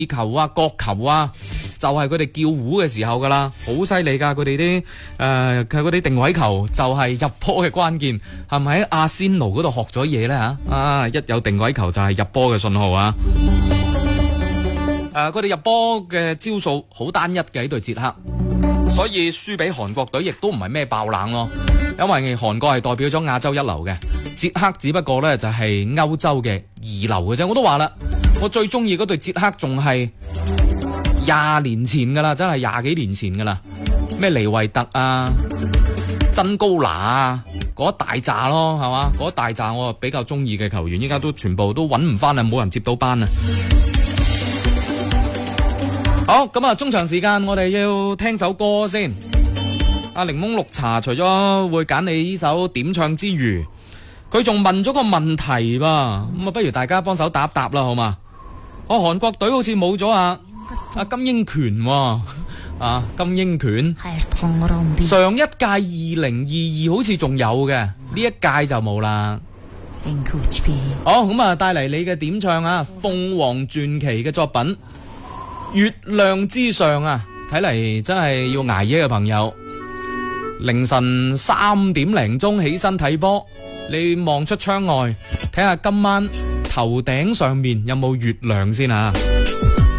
球啊、角球啊，就係佢哋叫糊嘅時候噶啦，好犀利噶，佢哋啲佢嗰啲定位球就係入波嘅關鍵，係咪喺阿仙奴嗰度學咗嘢咧吓？啊，一有定位球就係入波嘅信號啊！佢哋入波嘅招數好單一嘅，呢隊捷克，所以輸俾韓國隊亦都唔係咩爆冷咯，因為韓國係代表咗亞洲一流嘅，捷克只不過呢就係歐洲嘅二流嘅啫。我都話啦，我最中意嗰隊捷克仲係20年前噶啦，真係20幾年前噶啦，咩尼維特啊、真高拿啊，嗰一大扎咯，係嘛？嗰一大扎我比較中意嘅球員，依家都全部都揾唔翻啦，冇人接到班啊！好，咁啊，中場時間我哋要聽首歌先。阿檸檬綠茶除咗會揀你呢首點唱之餘，佢仲問咗個問題噃，咁啊，不如大家幫手答答啦，好嘛？韓國隊好似冇咗金英權喎，金英權上一屆2022好似仲有嘅，呢一屆就冇啦。好，咁啊，帶嚟你嘅點唱啊，鳳凰傳奇嘅作品《月亮之上》啊，睇嚟真係要捱夜嘅朋友，凌晨3點零鐘起身睇波，你望出窗外睇下今晚頭頂上面有冇月亮先啊！